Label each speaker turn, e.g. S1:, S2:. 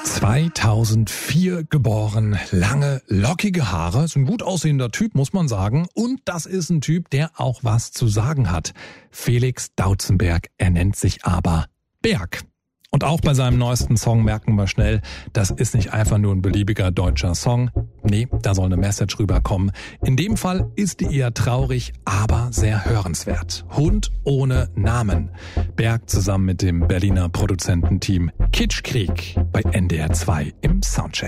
S1: 2004 geboren, lange, lockige Haare, ist ein gut aussehender Typ, muss man sagen. Und das ist ein Typ, der auch was zu sagen hat. Felix Dautzenberg, er nennt sich aber Berg. Und auch bei seinem neuesten Song merken wir schnell, das ist nicht einfach nur ein beliebiger deutscher Song. Nee, da soll eine Message rüberkommen. In dem Fall ist die eher traurig, aber sehr hörenswert. Hund ohne Namen. Berg zusammen mit dem Berliner Produzententeam Kitschkrieg bei NDR 2 im Soundcheck.